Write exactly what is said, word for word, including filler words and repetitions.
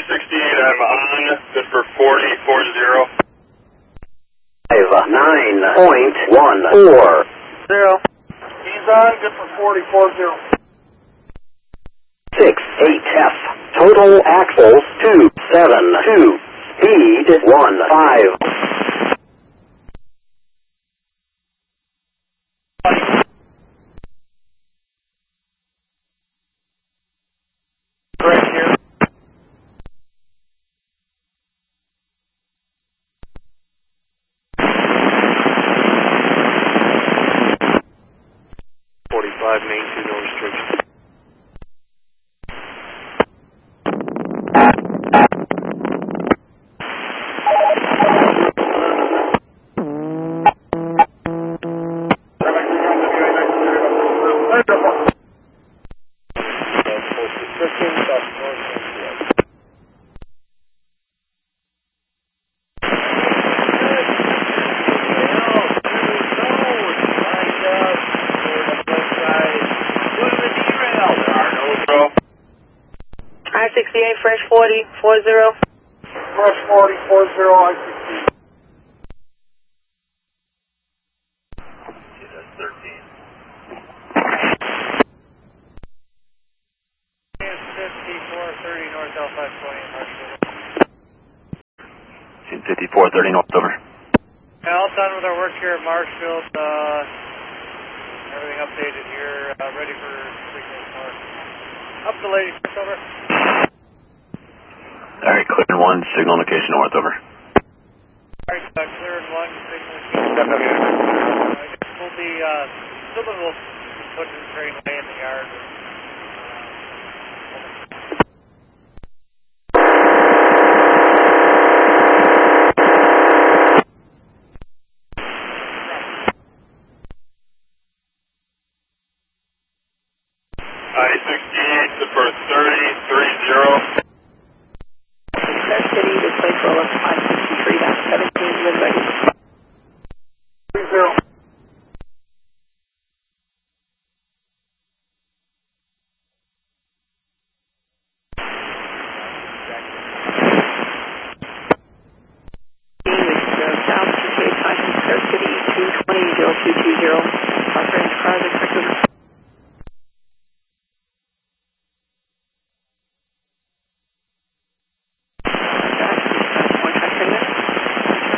sixty-eight, I'm on, good for forty, four zero. nine point one four. Zero. He's on, good for forty, four zero. six eight F. Total axles two seven two. Speed one five. Right here. forty-five, main two, no restriction. I sixty-eight, fresh forty, four zero. Fresh forty, four zero, I sixty-eight. That's thirteen. fifty-four thirty north L five twenty in Marshfield. fifty-four thirty north, over. Yeah, all done with our work here at Marshfield. Uh, everything updated here, uh, ready for signal mark. Up to lady, over. Alright, clear one, signal location north, over. Alright, uh, clear in one, signal location. I guess we'll be, uh, someone will put the train way in the yard. I sixty-eight to first thirty, three zero. Success City, this place roll up five sixty-three, down seventeen, when ready. three zero. South sixty-eight, five Success City, two twenty, zero two two zero.